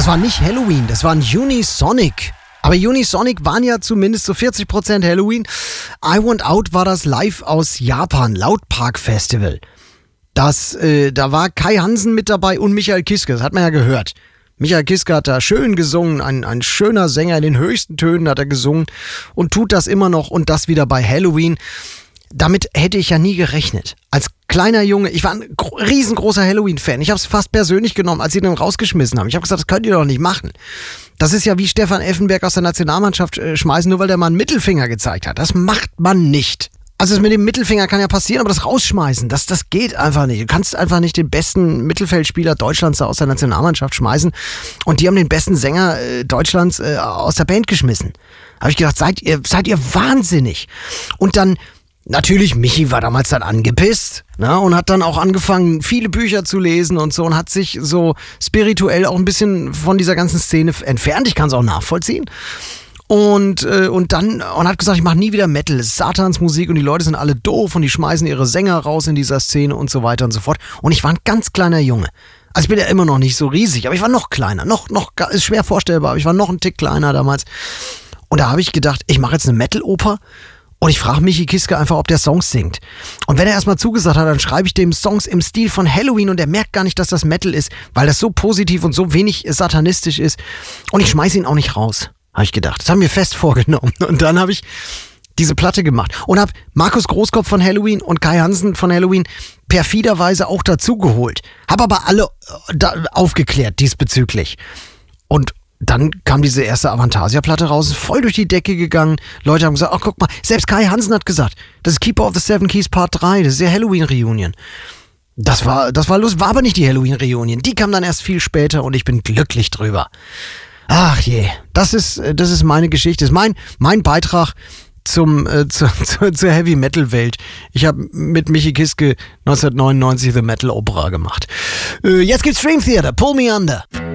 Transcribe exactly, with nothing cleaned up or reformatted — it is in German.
Das war nicht Halloween, das war ein Unisonic. Aber Unisonic waren ja zumindest so vierzig Prozent Halloween. I Want Out war das live aus Japan, Loudpark Festival. Das, äh, da war Kai Hansen mit dabei und Michael Kiske, das hat man ja gehört. Michael Kiske hat da schön gesungen, ein, ein schöner Sänger, in den höchsten Tönen hat er gesungen und tut das immer noch und das wieder bei Halloween. Damit hätte ich ja nie gerechnet. Als kleiner Junge, ich war ein gro- riesengroßer Halloween-Fan. Ich habe es fast persönlich genommen, als sie den rausgeschmissen haben. Ich habe gesagt, das könnt ihr doch nicht machen. Das ist ja wie Stefan Effenberg aus der Nationalmannschaft äh, schmeißen, nur weil der mal einen Mittelfinger gezeigt hat. Das macht man nicht. Also das mit dem Mittelfinger kann ja passieren, aber das Rausschmeißen, das, das geht einfach nicht. Du kannst einfach nicht den besten Mittelfeldspieler Deutschlands da aus der Nationalmannschaft schmeißen und die haben den besten Sänger äh, Deutschlands äh, aus der Band geschmissen. Da habe ich gedacht, seid ihr, seid ihr wahnsinnig. Und dann, natürlich, Michi war damals dann angepisst, ne, und hat dann auch angefangen, viele Bücher zu lesen und so und hat sich so spirituell auch ein bisschen von dieser ganzen Szene entfernt. Ich kann es auch nachvollziehen. Und, äh, und dann und hat gesagt, ich mache nie wieder Metal, das ist Satansmusik und die Leute sind alle doof und die schmeißen ihre Sänger raus in dieser Szene und so weiter und so fort. Und ich war ein ganz kleiner Junge. Also ich bin ja immer noch nicht so riesig, aber ich war noch kleiner, noch, noch, ist schwer vorstellbar, aber ich war noch ein Tick kleiner damals. Und da habe ich gedacht, ich mache jetzt eine Metal-Oper und ich frage Michi Kiske einfach, ob der Songs singt. Und wenn er erstmal zugesagt hat, dann schreibe ich dem Songs im Stil von Halloween und er merkt gar nicht, dass das Metal ist, weil das so positiv und so wenig satanistisch ist. Und ich schmeiße ihn auch nicht raus. Habe ich gedacht. Das haben wir fest vorgenommen. Und dann habe ich diese Platte gemacht und habe Markus Großkopf von Halloween und Kai Hansen von Halloween perfiderweise auch dazugeholt. Habe aber alle da aufgeklärt diesbezüglich. Und dann kam diese erste Avantasia-Platte raus, voll durch die Decke gegangen. Leute haben gesagt, ach guck mal, selbst Kai Hansen hat gesagt, das ist Keeper of the Seven Keys Part drei, das ist ja Halloween-Reunion. Das war, das war lustig, war aber nicht die Halloween-Reunion. Die kam dann erst viel später und ich bin glücklich drüber. Ach je, das ist, das ist meine Geschichte, das ist mein, mein Beitrag zum, äh, zu, zu, zur Heavy-Metal-Welt. Ich habe mit Michi Kiske neunzehnhundertneunundneunzig The Metal Opera gemacht. Äh, jetzt gibt's Dream Theater, Pull Me Under.